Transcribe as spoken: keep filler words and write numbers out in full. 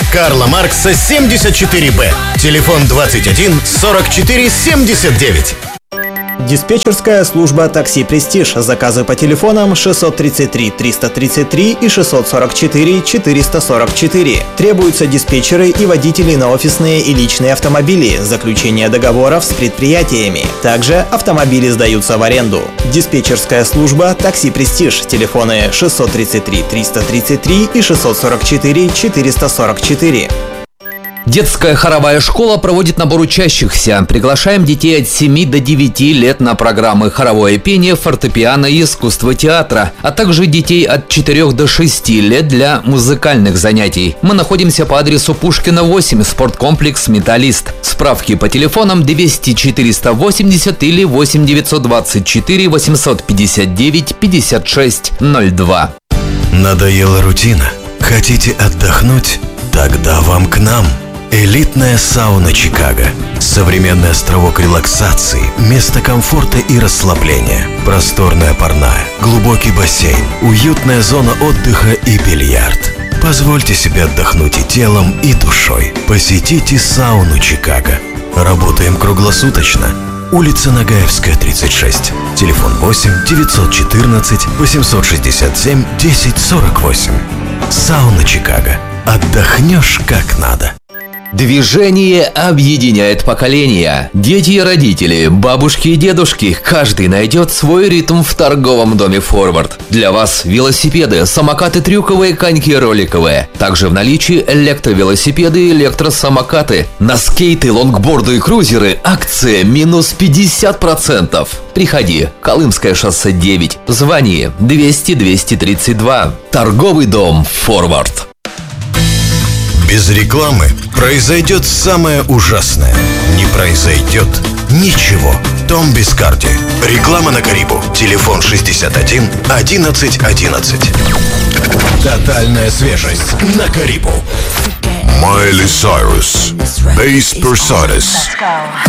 Карла Маркса, семьдесят четыре Б. Телефон двадцать один сорок четыре семьдесят девять. Диспетчерская служба «Такси Престиж». Заказы по телефонам шестьсот тридцать три триста тридцать три и шестьсот сорок четыре четыреста сорок четыре. Требуются диспетчеры и водители на офисные и личные автомобили, заключение договоров с предприятиями. Также автомобили сдаются в аренду. Диспетчерская служба «Такси Престиж». Телефоны шестьсот тридцать три триста тридцать три и шестьсот сорок четыре четыреста сорок четыре. Детская хоровая школа проводит набор учащихся. Приглашаем детей от семи до девяти лет на программы хоровое пение, фортепиано и искусство театра, а также детей от четырёх до шести лет для музыкальных занятий. Мы находимся по адресу Пушкина, восемь, спорткомплекс «Металлист». Справки по телефонам двести четыреста восемьдесят или восемь девятьсот двадцать четыре восемьсот пятьдесят девять пятьдесят шесть ноль два. Надоела рутина? Хотите отдохнуть? Тогда вам к нам. Элитная сауна «Чикаго». Современный островок релаксации, место комфорта и расслабления. Просторная парная, глубокий бассейн, уютная зона отдыха и бильярд. Позвольте себе отдохнуть и телом, и душой. Посетите сауну «Чикаго». Работаем круглосуточно. Улица Нагаевская, тридцать шесть. Телефон восемь девятьсот четырнадцать восемьсот шестьдесят семь десять сорок восемь. Сауна «Чикаго». Отдохнешь как надо. Движение объединяет поколения. Дети и родители, бабушки и дедушки, каждый найдет свой ритм в торговом доме «Форвард». Для вас велосипеды, самокаты трюковые, коньки роликовые. Также в наличии электровелосипеды и электросамокаты. На скейты, лонгборды и крузеры акция минус пятьдесят процентов. Приходи, Колымское шоссе девять. Звони двести двести тридцать два. Торговый дом «Форвард». Без рекламы произойдет самое ужасное. Не произойдет ничего. Том Бискарди. Реклама на Карибу. Телефон шестьдесят один одиннадцать одиннадцать. Тотальная свежесть на Карибу. Майли Сайрус. Бейс Персонис.